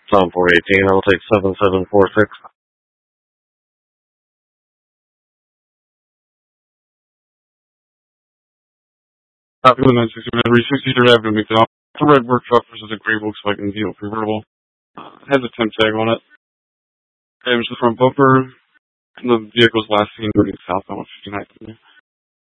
Tom 418, I'll take 7746. Copy the 960 Every 63rd Avenue, McDonald. The red workshop versus a gray Volkswagen Beetle convertible. Has a temp tag on it. Damage to the front bumper. And the vehicle's last seen moving southbound on 59th Avenue.